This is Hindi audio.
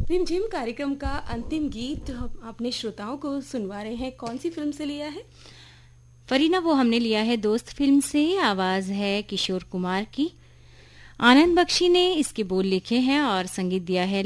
रिमझिम कार्यक्रम का अंतिम गीत हम अपने श्रोताओं को सुनवा रहे हैं। कौन सी फिल्म से लिया है फरीना? वो हमने लिया है दोस्त फिल्म से। आवाज है किशोर कुमार की। आनंद बख्शी ने इसके बोल लिखे हैं और संगीत दिया है